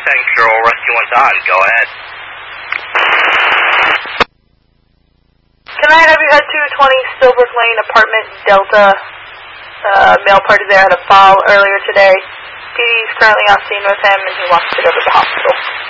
Control, Rescue 1's on. Go ahead. Tonight, have you had 220 Stillbrook Lane, apartment Delta? Male party there had a fall earlier today. PD is currently on scene with him, and he wants to go to the hospital.